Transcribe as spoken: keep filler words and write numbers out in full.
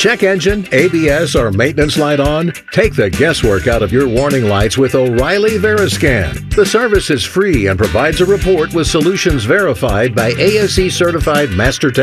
Check engine, A B S, or maintenance light on? Take the guesswork out of your warning lights with O'Reilly Veriscan. The service is free and provides a report with solutions verified by A S E certified master technicians.